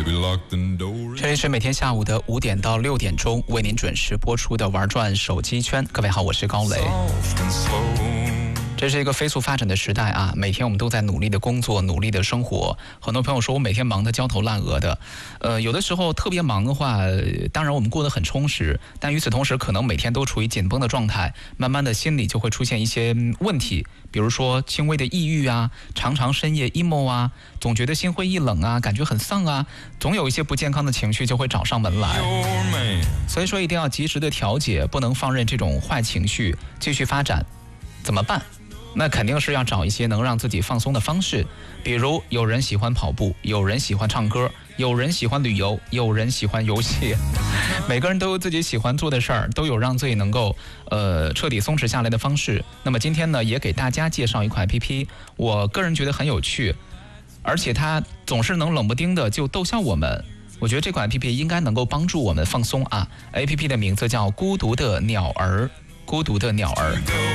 这里是每天下午的5点到6点钟为您准时播出的玩转手机圈。各位好，我是高磊。这是一个飞速发展的时代啊，每天我们都在努力的工作，努力的生活。很多朋友说我每天忙得焦头烂额的，有的时候特别忙的话，当然我们过得很充实，但与此同时可能每天都处于紧绷的状态，慢慢的心里就会出现一些问题，比如说轻微的抑郁啊，常常深夜 emo 啊，总觉得心灰意冷啊，感觉很丧啊，总有一些不健康的情绪就会找上门来。所以说一定要及时的调节，不能放任这种坏情绪继续发展。怎么办？那肯定是要找一些能让自己放松的方式，比如有人喜欢跑步，有人喜欢唱歌，有人喜欢旅游，有人喜欢游戏，每个人都有自己喜欢做的事儿，都有让自己能够彻底松弛下来的方式。那么今天呢，也给大家介绍一款 APP， 我个人觉得很有趣，而且它总是能冷不丁的就逗笑我们。我觉得这款 APP 应该能够帮助我们放松啊。APP 的名字叫孤独的鸟儿，孤独的鸟儿。